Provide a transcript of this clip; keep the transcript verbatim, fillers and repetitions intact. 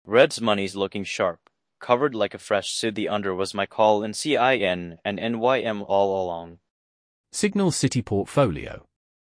Red's money's looking sharp. Covered like a fresh Sydney under was my call in C I N and N Y M all along. Signal City Portfolio.